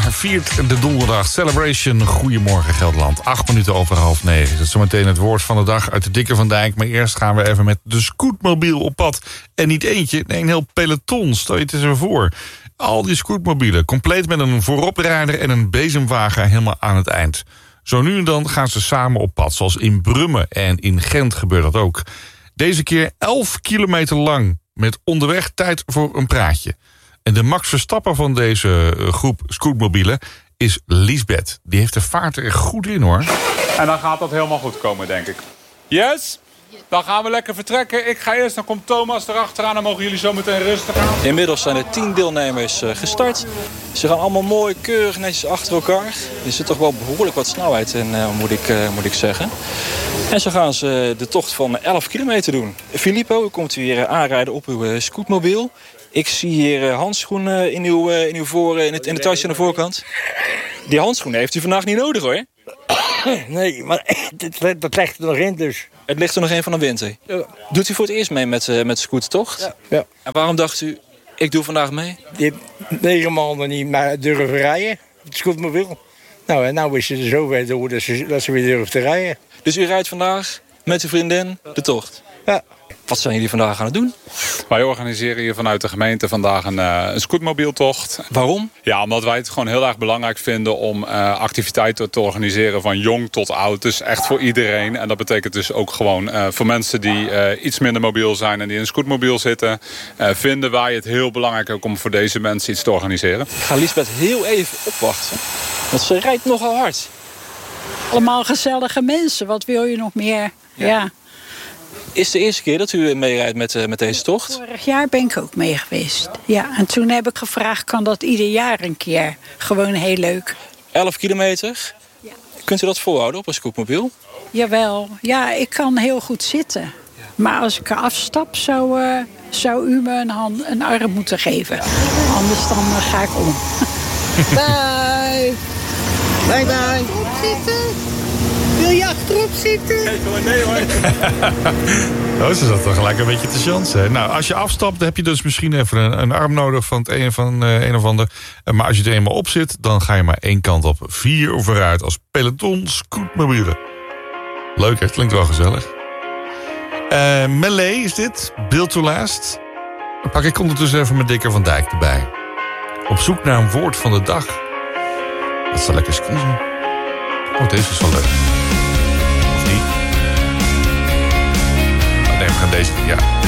viert de donderdag Celebration. Goedemorgen Gelderland. 8 minuten over 8:30. Dat is zometeen het woord van de dag uit de Dikke van Dijk. Maar eerst gaan we even met de scootmobiel op pad. En niet eentje, nee, een heel peloton. Stel je het eens even voor. Al die scootmobielen, compleet met een vooroprijder en een bezemwagen helemaal aan het eind. Zo nu en dan gaan ze samen op pad, zoals in Brummen en in Gent gebeurt dat ook. Deze keer 11 kilometer lang, met onderweg tijd voor een praatje. En de Max Verstappen van deze groep scootmobielen is Liesbeth. Die heeft de vaart er goed in, hoor. En dan gaat dat helemaal goed komen, denk ik. Yes? Dan gaan we lekker vertrekken. Ik ga eerst, dan komt Thomas erachteraan. Dan mogen jullie zo meteen rustig aan. Inmiddels zijn er 10 deelnemers gestart. Ze gaan allemaal mooi, keurig, netjes achter elkaar. Er zit toch wel behoorlijk wat snelheid in, moet ik zeggen. En zo gaan ze de tocht van 11 kilometer doen. Filippo, u komt weer aanrijden op uw scootmobiel. Ik zie hier handschoenen in de tasje aan de voorkant. Die handschoenen heeft u vandaag niet nodig, hoor. Nee, maar dat ligt er nog in dus. Het ligt er nog in van de winter. Ja. Doet u voor het eerst mee met de scootertocht? Ja. En waarom dacht u, ik doe vandaag mee? Je hebt 9 maanden niet meer durven rijden. Het is goed maar wil. Nou, en nou is ze er zo ver door dat ze weer durft te rijden. Dus u rijdt vandaag met uw vriendin de tocht? Ja. Wat zijn jullie vandaag aan het doen? Wij organiseren hier vanuit de gemeente vandaag een scootmobieltocht. Waarom? Ja, omdat wij het gewoon heel erg belangrijk vinden om activiteiten te organiseren van jong tot oud. Dus echt voor iedereen. En dat betekent dus ook gewoon voor mensen die iets minder mobiel zijn en die in een scootmobiel zitten. Vinden wij het heel belangrijk ook om voor deze mensen iets te organiseren. Ik ga Liesbeth heel even opwachten. Want ze rijdt nogal hard. Allemaal gezellige mensen. Wat wil je nog meer? Ja. Is het de eerste keer dat u meerijdt met deze tocht? Vorig jaar ben ik ook mee geweest. Ja, en toen heb ik gevraagd, kan dat ieder jaar een keer? Gewoon heel leuk. 11 kilometer? Ja. Kunt u dat volhouden op een scootmobiel? Jawel. Ja, ik kan heel goed zitten. Maar als ik afstap, zou u me een arm moeten geven. Anders dan ga ik om. Bye. Bye bye. Wil je achterop zitten? Nee hoor. Oh, ze zat toch gelijk een beetje te chansen. Nou, als je afstapt, dan heb je dus misschien even een arm nodig van het een of ander. Maar als je er eenmaal op zit, dan ga je maar één kant op. 4 vooruit als peloton scootmobielen. Leuk, hè? Klinkt wel gezellig. Melee is dit. Build to Last. Dan pak ik ondertussen even mijn Dikke van Dijk erbij. Op zoek naar een woord van de dag. Dat zal lekker eens kiezen. Oh, deze is wel leuk. Of niet? Oh, nee, we gaan deze. Ja.